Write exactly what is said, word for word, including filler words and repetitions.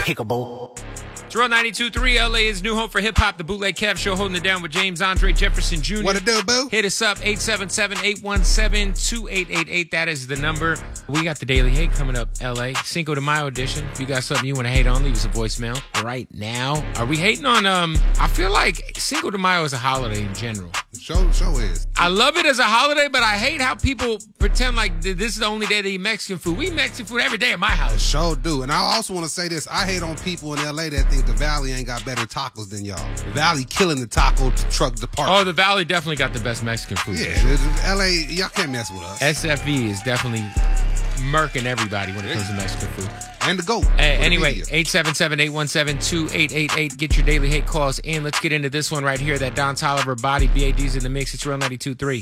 pickable. It's Real ninety-two point three, L A is new home for hip-hop. The Bootleg Kev Show holding it down with James Andre Jefferson Junior What it do, boo? Hit us up, eight seven seven, eight one seven, two eight eight eight. That is the number. We got the Daily Hate coming up, L A. Cinco de Mayo edition. If you got something you want to hate on, leave us a voicemail right now. Are we hating on, um, I feel like Cinco de Mayo is a holiday in general. Show, show is. I love it as a holiday, but I hate how people pretend like this is the only day they eat Mexican food. We eat Mexican food every day at my house. Show do. And I also want to say this. I hate on people in L A that think the Valley ain't got better tacos than y'all. The Valley killing the taco truck department. Oh, the Valley definitely got the best Mexican food. Yeah, L A, y'all can't mess with us. S F V is definitely murking everybody when it comes to Mexican food. And the GOAT. Uh, anyway, eight seven seven, eight one seven, two eight eight eight. Get your Daily Hate calls in. Let's get into this one right here. That Don Toliver body. B A D's in the mix. It's Real ninety-two point three.